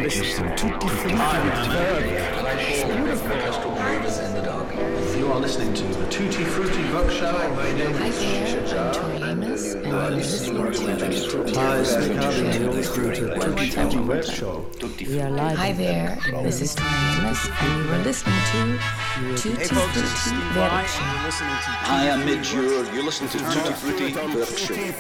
listening to Tutti Frutti. You are listening to the Tutti Frutti Rock Show. My name is Hi there, I'm Tori Amos, and you're listening to Hi, you're listening to the Tutti Frutti Web Show. We are live. Hi there, this is Tori Amos, and you are listening to Tutti Frutti Web Show. Hi, I'm Midge. You're listening to Tutti Frutti Work Show.